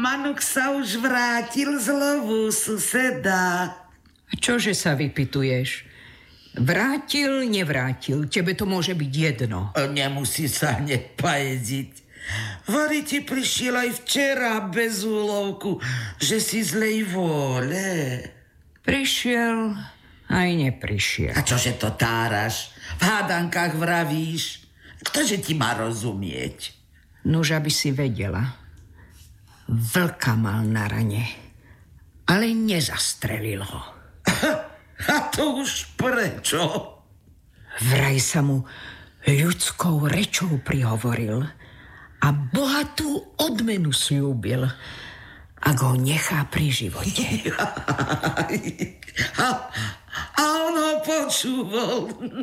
Manuk sa už vrátil z lovu, suseda. Čože sa vypytuješ? Vrátil, nevrátil, tebe to môže byť jedno. Nemusí sa hneď pajedziť. Vori ti prišiel aj včera bez úlovku, že si zlej vôle. Prišiel, aj neprišiel. A čože to táraš? V hádankách vravíš? Ktože ti má rozumieť? Nuž, aby si vedela. Vlka mal na rane, ale nezastrelil ho. A to už prečo? Vraj sa mu ľudskou rečou prihovoril a bohatú odmenu sľúbil, ak ho nechá pri živote. A on ho počúval.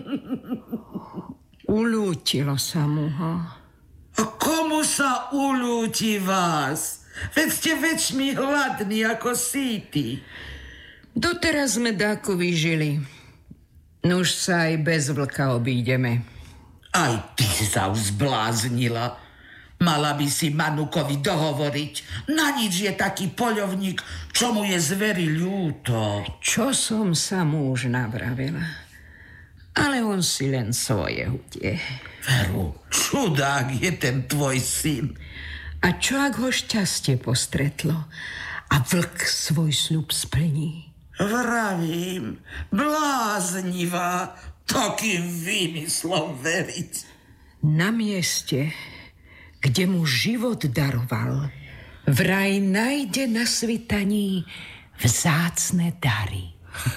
Ulútilo sa mu ho. A komu sa ulúti vás? Veď ste väčšmi hladní ako síty. Doteraz sme dáko vyžili. Nuž sa aj bez vlka obídeme. Aj ty sa už zbláznila. Mala by si Manukovi dohovoriť. Na nič je taký poľovník, čo mu je zveri ľúto. Čo som sa mu už navravila. Ale on si len svoje hudie. Veru, čudák je ten tvoj syn. A čo ak ho šťastie postretlo a vlk svoj sľub splní? Vravím, bláznivá, takým výmyslom veriť. Na mieste, kde mu život daroval, vraj nájde na svitaní vzácne dary.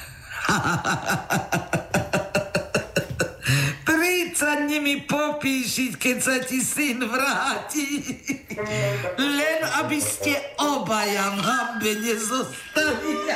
Sa nimi popíšiť, keď sa ti syn vráti. Len aby ste obaja v hambe nezostali.